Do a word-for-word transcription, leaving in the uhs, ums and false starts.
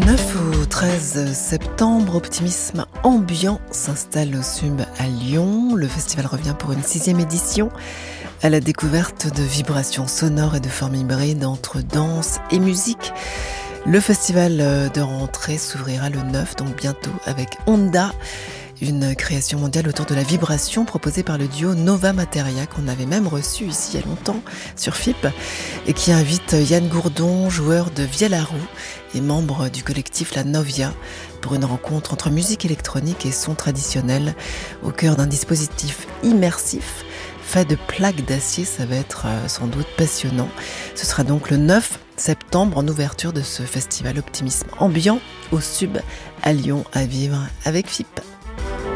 neuf au treize septembre, Optimisme ambiant s'installe au Sub à Lyon. Le festival revient pour une sixième édition à la découverte de vibrations sonores et de formes hybrides entre danse et musique. Le festival de rentrée s'ouvrira le neuf, donc bientôt, avec Onda, une création mondiale autour de la vibration proposée par le duo Nova Materia, qu'on avait même reçu ici il y a longtemps sur F I P, et qui invite Yann Gourdon, joueur de vielle à roue et membre du collectif La Novia, pour une rencontre entre musique électronique et son traditionnel au cœur d'un dispositif immersif fait de plaques d'acier. Ça va être sans doute passionnant. Ce sera donc le neuf septembre en ouverture de ce festival Optimisme ambiant au Sub à Lyon, à vivre avec F I P.